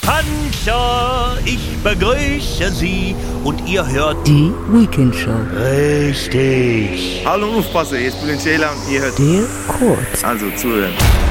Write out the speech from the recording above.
Panzer, ich begrüße Sie und ihr hört Die Weekend Show. richtig. Hallo Aufpasser, hier ist Bülent Ceylan und ihr hört Der Kurz. also zuhören.